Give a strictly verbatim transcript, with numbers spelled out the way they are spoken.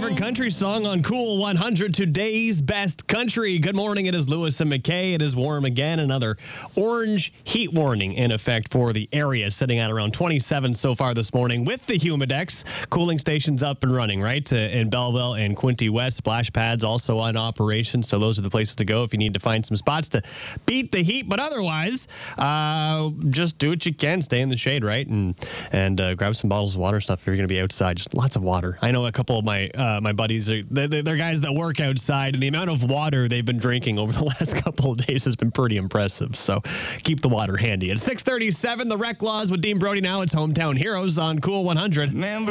different country song on Cool one hundred, today's best country. Good morning. It is Lewis and McKay. It is warm again. Another orange heat warning in effect for the area, sitting at around twenty-seven so far this morning with the Humidex. Cooling stations up and running, right? Uh, in Belleville and Quinte West. Splash pads also on operation. So those are the places to go if you need to find some spots to beat the heat. But otherwise, uh, just do what you can. Stay in the shade, right? And, and uh, grab some bottles of water stuff if you're going to be outside. Just lots of water. I know a couple of my uh, my buddies, are they're, they're guys that work outside, and the amount of water they've been drinking over the last couple of days has been pretty impressive. So keep the water handy. At six thirty-seven, the Rec Laws with Dean Brody. Now it's Hometown Heroes on Cool one hundred.